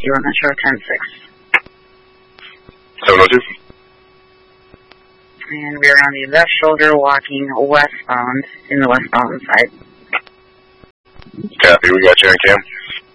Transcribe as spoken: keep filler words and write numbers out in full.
you on Metro ten six. seven oh two. And we're on the left shoulder walking westbound in the westbound side. Copy, we got you on cam.